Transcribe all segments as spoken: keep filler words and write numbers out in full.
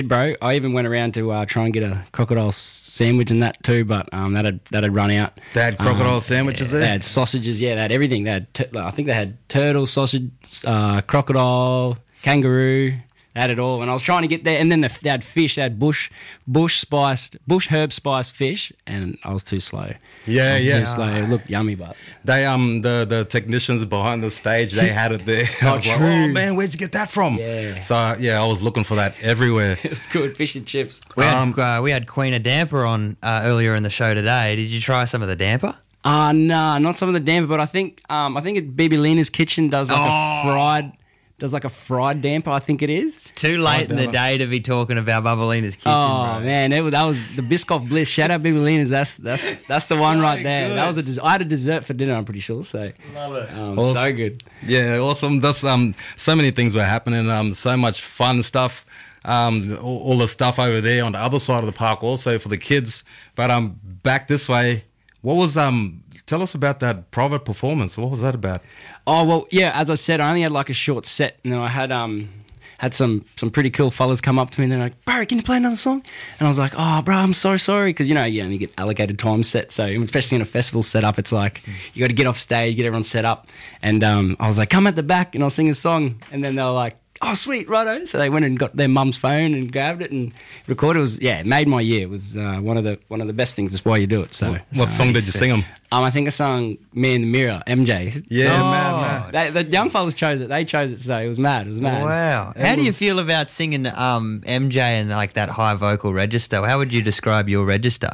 bro. I even went around to uh, try and get a crocodile sandwich and that too, but um, that had that had run out. They had crocodile um, sandwiches yeah, there? They had sausages, yeah, they had everything. They had, t- I think they had turtle, sausage, uh, crocodile, kangaroo. They had it all, and I was trying to get there, and then the, they had fish. They had bush, bush spiced, bush herb spiced fish, and I was too slow. Yeah, I was yeah. too slow. It looked yummy, but They um the the technicians behind the stage, they had it there. I Oh, was like, true. oh man, where'd you get that from? Yeah. So yeah, I was looking for that everywhere. it was good. Fish and chips. We had, Um, uh, we had Queen of Damper on uh, earlier in the show today. Did you try some of the damper? Uh nah, not some of the damper, but I think um I think it, Bibi Lena's Kitchen does like Oh. a fried, does like a fried damper. I think it is. Too late in the damper. day to be talking about Bubbalina's Kitchen, Oh bro. man, it was, that was the Biscoff Bliss. Shout out Bibi Lena's. That's that's that's the one right there. good. That was a des- I had a dessert for dinner. I'm pretty sure. So Love it. um, Awesome. so good. Yeah, awesome. That's um so many things were happening. Um, so much fun stuff. Um, all, all the stuff over there on the other side of the park also for the kids. But um, back this way, what was um? Tell us about that private performance. What was that about? Oh well, yeah. As I said, I only had like a short set, and then I had um had some some pretty cool fellas come up to me and they're like, "Bro, can you play another song?" And I was like, "Oh, bro, I'm so sorry," because you know you only get allocated time set, so especially in a festival setup, it's like you got to get off stage, get everyone set up, and um, I was like, "Come at the back and I'll sing a song," and then they were like, "Oh, sweet, righto." So they went and got their mum's phone and grabbed it and recorded. It was yeah, it made my year. It was uh, one of the one of the best things. That's why you do it. So What so, song did you sing 'em? Um, I think I sung "Me in the Mirror," M J. Yeah, Oh. man, man. They, the young fellas chose it. They chose it, so it was mad. It was mad. Wow. It How do you was- feel about singing um, M J and like that high vocal register? How would you describe your register?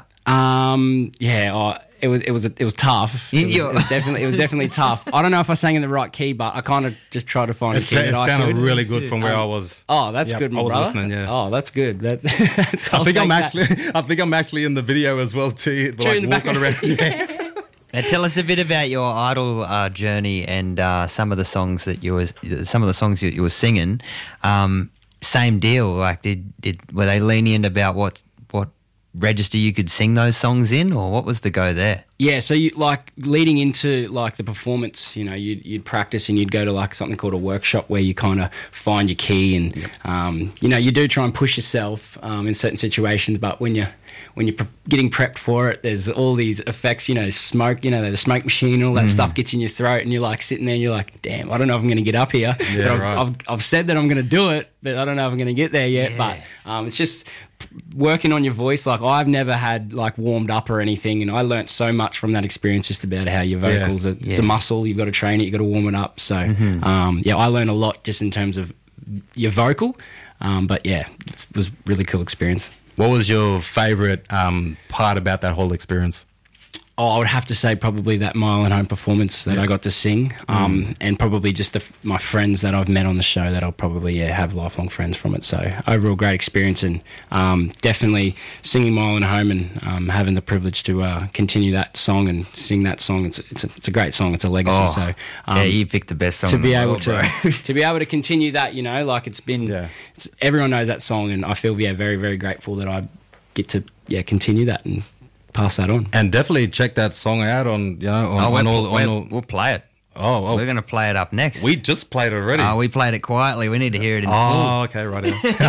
Um, yeah, oh, it was it was it was tough. It was, You- it was definitely it was definitely tough. I don't know if I sang in the right key, but I kind of just tried to find It, a key sa- that it I sounded could. really good from where Um, I was. Oh, that's Yep, good, my I was brother. listening, yeah. Oh, that's good. That's. that's I I'll think I'm take that. actually. I think I'm actually in the video as well too. True, in the walking background. around. Yeah. Now, tell us a bit about your idol uh, journey and uh, some of the songs that you were some of the songs you, you were singing. Um, same deal. Like, did did were they lenient about what what register you could sing those songs in, or what was the go there? Yeah, so you like leading into like the performance, you know, you'd, you'd practice and you'd go to like something called a workshop where you kind of find your key and, Yep. um, you know, you do try and push yourself um, in certain situations, but when you're when you're pre- getting prepped for it, there's all these effects, you know, smoke, you know, the smoke machine, all that Mm-hmm. stuff gets in your throat, and you're like sitting there, and you're like, damn, I don't know if I'm going to get up here. Yeah, but I've, right. I've, I've said that I'm going to do it, but I don't know if I'm going to get there yet. Yeah. But um, it's just working on your voice. Like, I've never had like warmed up or anything, and I learnt so much from that experience just about how your Yeah. vocals are, it's Yeah. a muscle, you've got to train it, you've got to warm it up. So um, yeah, I learned a lot just in terms of your vocal, um, but yeah, it was a really cool experience. What was your favourite um, part about that whole experience? Oh, I would have to say probably that Mile and Home performance that Yeah. I got to sing, um, and probably just the, my friends that I've met on the show that I'll probably yeah, have lifelong friends from it. So overall great experience, and um, definitely singing Mile and Home and um, having the privilege to uh, continue that song and sing that song. It's it's a, it's a great song. It's a legacy. Oh, so um, yeah, you picked the best song to in be the able world, to bro. to be able to continue that, you know, like it's been Yeah. it's, everyone knows that song, and I feel yeah very very grateful that I get to yeah continue that and pass that on. And definitely check that song out on you know on, Oh, on we'll, all on we'll, all. we'll play it. Oh, oh We're going to play it up next. we just played it already. Oh, we played it quietly. We need to hear it in Oh, okay, right.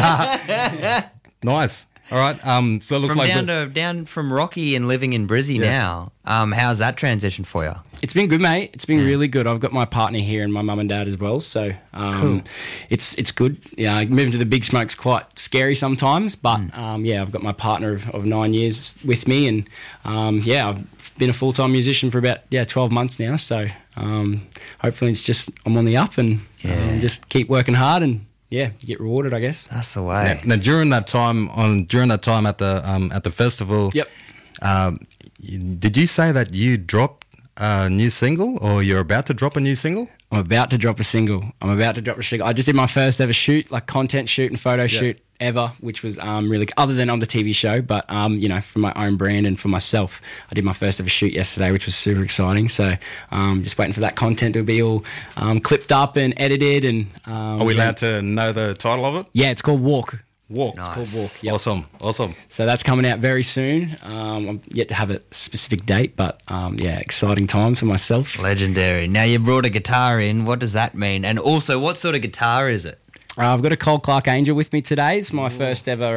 Yeah. Nice. All right. Um, so it full. looks From like down the- to down from Rocky and living in Brizzy Yeah. now. Um, how's that transition for you? It's been good, mate. It's been really good. I've got my partner here and my mum and dad as well, so um, Cool. it's it's good. Yeah, moving to the big smoke's quite scary sometimes, but um, yeah, I've got my partner of, of nine years with me, and um, yeah, I've been a full time musician for about yeah twelve months now. So um, hopefully, it's just I'm on the up and Yeah. um, just keep working hard and yeah, get rewarded, I guess. That's the way. now, now during that time on during that time at the um at the festival. Yep. Um, y- did you say that you dropped a new single, or you're about to drop a new single? I'm about to drop a single. I'm about to drop a single. I just did my first ever shoot, like content shoot and photo shoot ever, which was um, really, other than on the T V show, but, um, you know, for my own brand and for myself, I did my first ever shoot yesterday, which was super exciting. So um, just waiting for that content to be all um, clipped up and edited. And um, Are we yeah. allowed to know the title of it? Yeah, it's called Walk. Walk. Nice. Called Walk. Yep. Awesome. Awesome. So that's coming out very soon. Um, I'm yet to have a specific date, but um, yeah, exciting time for myself. Legendary. Now you brought a guitar in. What does that mean? And also, what sort of guitar is it? Uh, I've got a Cole Clark Angel with me today. It's my first ever